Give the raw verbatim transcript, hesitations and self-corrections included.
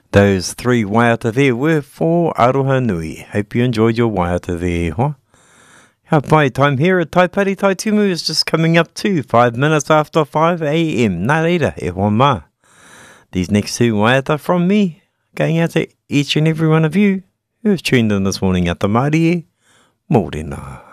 Those three waiata there were for Aroha Nui. Hope you enjoyed your waiata there, huh? Our bye time here at Taipari Taitumu is just coming up to five minutes after five a.m. Nā reira, e hoa mā. These next two waiata from me, going out to each and every one of you who have tuned in this morning at the Māori e Mōrena.